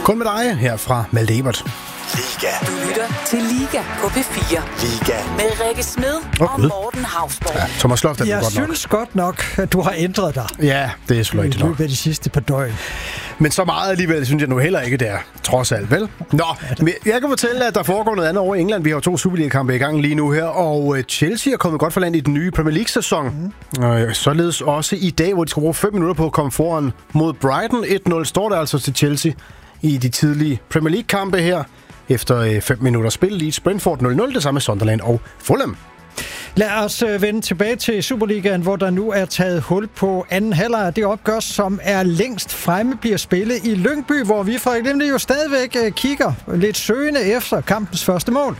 Kun med dig her fra Malte Ebert. Liga. Du lytter til Liga på P4. Liga. Med Rikke Smed og Morten Hausborg. Ja, Thomas Sloft er det Jeg godt nok. synes godt nok, at du har ændret dig Ja, det er selvfølgelig i nok. løbet af de sidste par døgn. Men så meget alligevel synes jeg nu heller ikke, det er. Trods alt, vel? Nå, men jeg kan fortælle, at der foregår noget andet over i England. Vi har jo 2 Superliga-kampe i gang lige nu her, og Chelsea er kommet godt for land i den nye Premier League-sæson. Således også i dag, hvor de skal bruge 5 minutter på at komme foran mod Brighton. 1-0 står der altså til Chelsea i de tidlige Premier League-kampe her. Efter 5 minutter spil, Leeds Brentford 0-0, det samme med Sunderland og Fulham. Lad os vende tilbage til Superligaen, hvor der nu er taget hul på anden halvleg. Det opgør, som er længst fremme, bliver spillet i Lyngby, hvor vi fra Glimte jo stadigvæk kigger lidt søgende efter kampens første mål.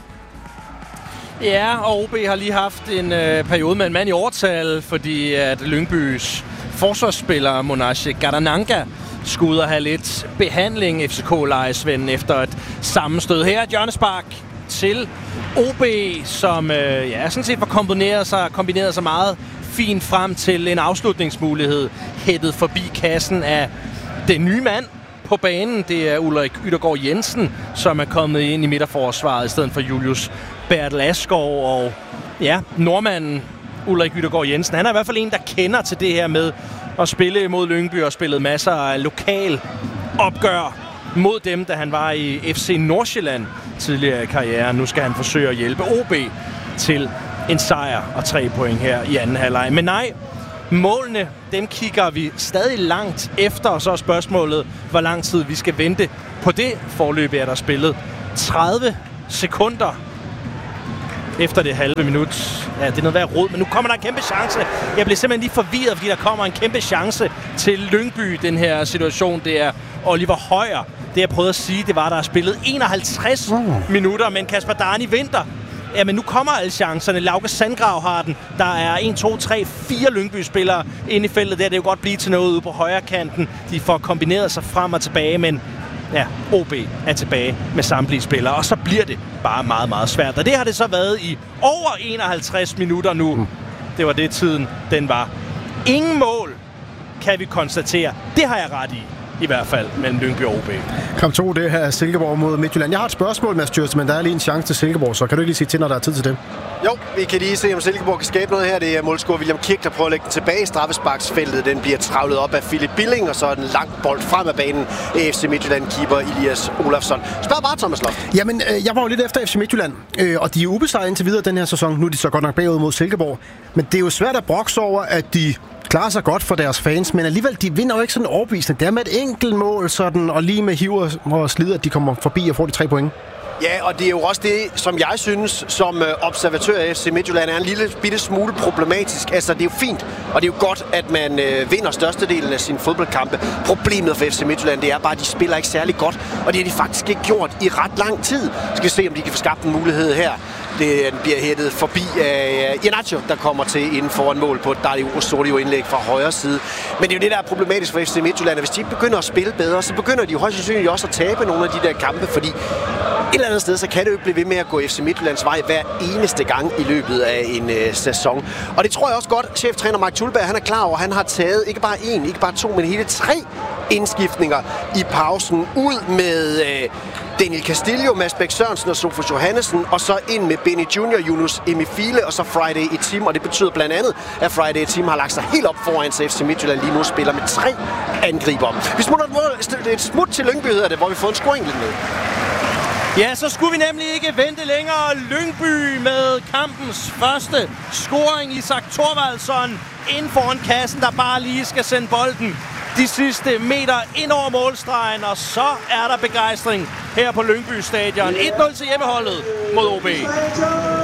Ja, og OB har lige haft en periode med en mand i overtal, fordi at Lyngbys forsvarsspiller Monashe Gadananga skulle ud og have lidt behandling FCK-lejesvenden efter et sammenstød. Her er hjørnespark til OB, som sådan set var kombineret sig meget fint frem til en afslutningsmulighed, hættet forbi kassen af den nye mand på banen. Det er Ulrik Yttergaard Jensen, som er kommet ind i midterforsvaret i stedet for Julius Bertel Asgaard. Og ja, nordmanden Ulrik Yttergaard Jensen, han er i hvert fald en, der kender til det her med at spille imod Lyngby og spillet masser af lokal opgør mod dem, da han var i FC Nordsjælland tidligere i karrieren. Nu skal han forsøge at hjælpe OB til en sejr og 3 point her i anden halvleg. Men nej, målene, dem kigger vi stadig langt efter, og så er spørgsmålet, hvor lang tid vi skal vente på det. Forløbet er der spillet 30 sekunder efter det halve minut. Ja, det er noget værd rod, men nu kommer der en kæmpe chance. Jeg bliver simpelthen lige forvirret, fordi der kommer en kæmpe chance til Lyngby, den her situation. Det er Oliver Højer. Det jeg prøvede at sige, det var, der er spillet 51 minutter, men Kasper Darni venter. Ja, men nu kommer alle chancerne. Lauke Sandgrav har den. Der er 1, 2, 3, 4 Lyngby-spillere inde i feltet. Der det er jo godt blive til noget ude på højre kanten. De får kombineret sig frem og tilbage, men ja, OB er tilbage med samtlige spillere, og så bliver det bare meget, meget svært. Og det har det så været i over 51 minutter nu. Det var det, tiden den var. Ingen mål, kan vi konstatere. Det har jeg ret i hvert fald, mellem Lyngby og OB. Kamp 2, det her er Silkeborg mod Midtjylland. Jeg har et spørgsmål, Mads Djurs, men der er lige en chance til Silkeborg, så kan du ikke lige sige til, når der er tid til det? Jo, vi kan lige se, om Silkeborg kan skabe noget her. Det er målscorer William Kirk, der prøver at lægge den tilbage i straffesparksfeltet. Den bliver travlet op af Philip Billing, og så er den langt bold frem af banen af FC Midtjylland-keeper Elias Olafsson. Spørg bare, Thomas Loft. Jamen, jeg var jo lidt efter FC Midtjylland, og de er ubesejret indtil videre den her sæson. Nu er de så godt nok bagud mod Silkeborg. Men det er jo svært at brokse over, at de klarer sig godt for deres fans, men alligevel, de vinder jo ikke sådan overbevisende. Det er med et enkelt mål, sådan, og lige med hiver og slider, at de kommer forbi og får de 3 point. Ja, og det er jo også det, som jeg synes, som observatør af FC Midtjylland, er en lille bitte smule problematisk. Altså, det er jo fint, og det er jo godt, at man vinder størstedelen af sine fodboldkampe. Problemet for FC Midtjylland, det er bare, at de spiller ikke særlig godt, og det har de faktisk ikke gjort i ret lang tid. Skal vi se, om de kan få skabt en mulighed her. Den bliver hættet forbi af Iheanacho, der kommer til inden foran mål på Dario Osorio indlæg fra højre side. Men det er jo det, der er problematisk for FC Midtjylland, at hvis de ikke begynder at spille bedre, så begynder de højst sandsynligt også at tabe nogle af de der kampe, fordi et eller andet sted, så kan det jo ikke blive ved med at gå FC Midtjyllands vej hver eneste gang i løbet af en sæson. Og det tror jeg også godt, cheftræner Mark Tulberg, han er klar over. Han har taget ikke bare 1, ikke bare 2, men hele 3 indskiftninger i pausen ud med Daniel Castillo, Mads Bæk Sørensen og Sofus Johannesen, og så ind med Benny Junior, Yunus Emifile og så Friday Etim, og det betyder blandt andet, at Friday Etim har lagt sig helt op foran, så FC Midtjylland lige nu spiller med 3 angriber. Vi smutter et smut til Lyngby, hedder det, hvor vi får en scoring lidt med. Ja, så skulle vi nemlig ikke vente længere. Lyngby med kampens første scoring. Isak Thorvaldsson ind foran kassen, der bare lige skal sende bolden de sidste meter ind over målstregen, og så er der begejstring her på Lyngby Stadion. 1-0 til hjemmeholdet mod OB.